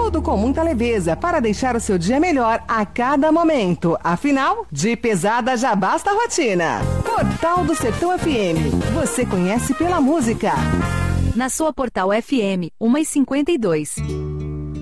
Tudo com muita leveza para deixar o seu dia melhor a cada momento. Afinal, de pesada já basta a rotina. Portal do Sertão FM. Você conhece pela música. Na sua Portal FM, 1h52.